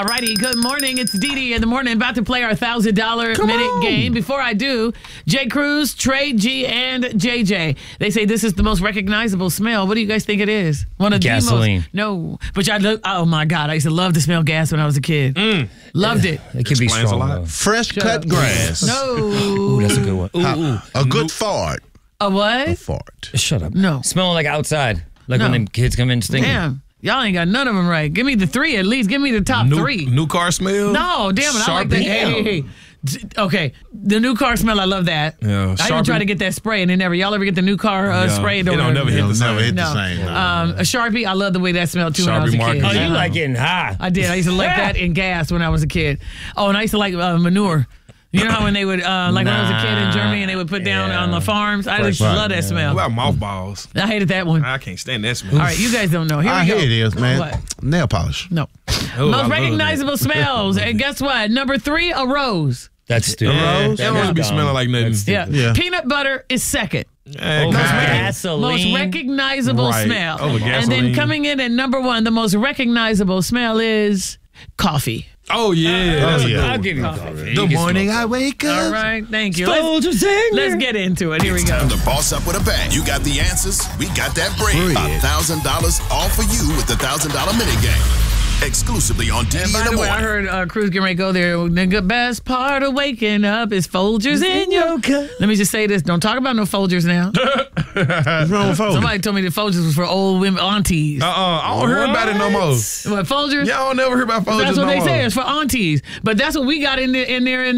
All righty, good morning. It's Dee Dee in the morning. About to play our $1,000 minute game. Before I do, Jay Cruz, Trey G, and JJ. They say this is the most recognizable smell. What do you guys think it is? One of Gasoline. No, but oh my God, I used to love to smell gas when I was a kid. Loved it. It can be strong, though. Fresh cut grass. No. Ooh, that's a good one. A good fart. A what? A fart. Shut up. No. Smelling like outside. Like No. when them kids come in stinking. Damn. Y'all ain't got none of them right. Give me the three at least. Give me the top three. New car smell? No, damn it. I like that. Hey. Okay, the new car smell, I love that. Yeah, I even try to get that spray, and y'all ever get the new car spray? It don't never hit the same. Never hit the same. A Sharpie, I love the way that smelled too when I was a kid. Oh, you like getting high. I did. I used to like that in gas when I was a kid. Oh, and I used to like manure. You know how when they would, when I was a kid in Germany and they would put down on the farms? I used to love that smell. What about mothballs? I hated that one. I can't stand that smell. All right, you guys don't know. Here we go. Here it is, man. What? Nail polish. No. I Most love recognizable smells. And guess what? Number 3, a rose. That's stupid. That rose be smelling like nothing. Yeah. Peanut butter is second. Gasoline. Most recognizable smell. Over And gasoline. then coming in at number 1, the most recognizable smell is coffee. Oh, yeah. That's a good I'll one. give you coffee. Good morning, I wake up. All right, thank you. Folgers in Let's get into it. Here we go. Time to boss up with a bang. You got the answers. We got that bread. $1,000 all for you with the $1,000 minute game. Exclusively on Dee And Dee by in the the way, I morning. heard Cruz getting ready to go there. The best part of waking up is Folgers in your cup. Let me just say this. Don't talk about no Folgers now. What's wrong with Folgers? Somebody told me the Folgers was for old women, aunties. I don't hear about it no more. What, Folgers? Yeah, I don't never hear about Folgers That's what no they more. say. It's for aunties. But that's what we got in the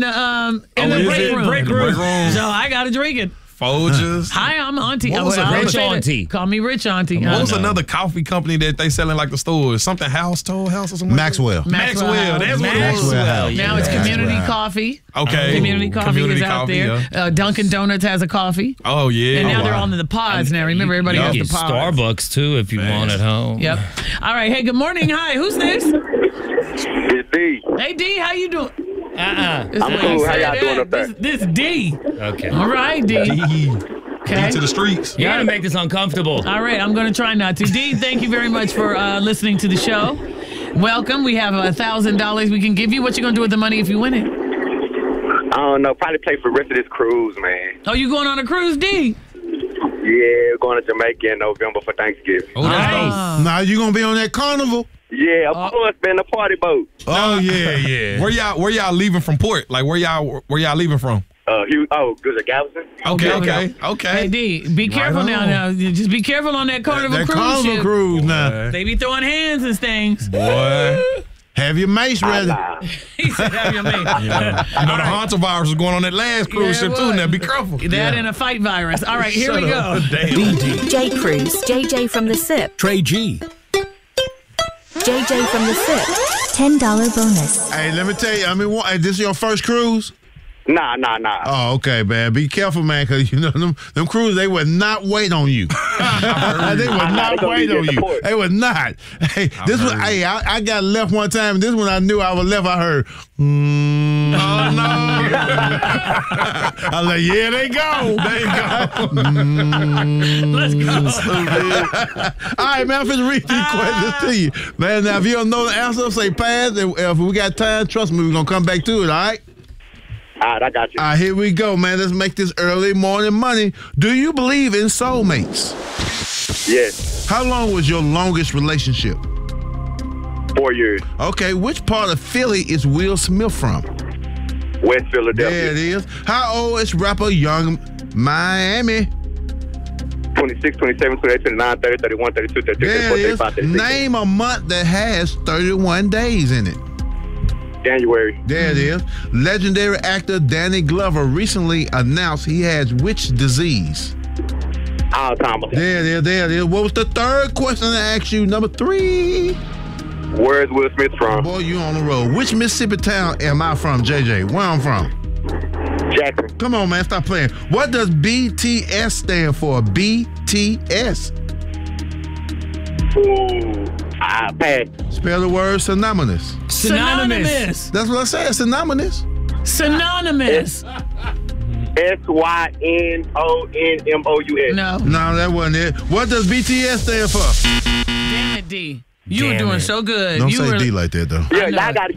break room. So I got to drink it. Folgers. Hi, I'm auntie. What was a I'll rich say that. auntie? Call me rich auntie. What was another coffee company that they sell in like the stores? Something Toll House or something? Maxwell. Maxwell. That's what it was. Maxwell House. Now it's community coffee. Okay. Community coffee is out coffee, there. yeah. Dunkin' Donuts has a coffee. Oh, yeah. And now Oh, they're wow. on the pods now. Remember, everybody You has can the get pods. Starbucks, too, if you want at home. Yep. All right. Hey, good morning. Hi. Who's this? It's D. Hey, D. How you doing? Uh-uh. This is I'm the way cool. you How say y'all that. doing up there? This D. Okay. All right, D. Okay. To the streets. You gotta make this uncomfortable. All right, I'm going to try not to. D, thank you very much for listening to the show. Welcome. We have $1,000 we can give you. What you going to do with the money if you win it? I don't know. Probably play for the rest of this cruise, man. Oh, you going on a cruise, D? Yeah, going to Jamaica in November for Thanksgiving. Oh, that's dope. Now you gonna be on that carnival? Yeah, of course, been a party boat. Oh yeah. Where y'all leaving from port? Like where y'all leaving from? Good at Galveston. Okay. Hey, D, be careful on. now. Just be careful on that Carnival That cruise carnival ship. cruise now. They be throwing hands and things. Boy. Have your mace ready. He said, have your man. You know the Hantavirus was going on that last cruise Yeah, ship it too. was. Now be careful. That and a fight virus. All right, here we go. Damn. Jay Cruz, JJ from the SIP, Trey G. JJ from the SIP. $10 bonus. Hey, let me tell you. This is your first cruise? Nah. Oh, okay, man. Be careful, man, because you know them crews, they would not wait on you. They would not gonna wait be on at the you. port. They would not. Hey, I got left one time. This one I knew I was left. I heard. Oh no. I was like, yeah, they go. Let's go. All right, man. I'm finna read these questions to you, man. Now, if you don't know the answer, say pass. And if we got time, trust me, we're gonna come back to it. All right. All right, I got you. All right, here we go, man. Let's make this early morning money. Do you believe in soulmates? Yes, How long was your longest relationship? 4 years. Okay, which part of Philly is Will Smith from? West There it Philadelphia. is. How old is rapper Young Miami? 26, 27, 28, 29, 30, 31, 32, 33, There 34, it is. 35, 36. Name a month that has 31 days in it. January. There it is. Legendary actor Danny Glover recently announced he has which disease? Alzheimer's. There it is. What was the third question I asked you? Number 3. Where's Will Smith from? Boy, you on the road. Which Mississippi town am I from, JJ? Where I'm from? Jackson. Come on, man. Stop playing. What does BTS stand for? BTS. Ooh. Pass. Spell the word synonymous. Synonymous. That's what I said. Synonymous. Synonymous. SYNONMOUS. No. No, that wasn't it. What does BTS stand for? Damn it, D. You were Damn doing it. so good. Don't you say were, D like that, though. Yeah, I know y'all it. got to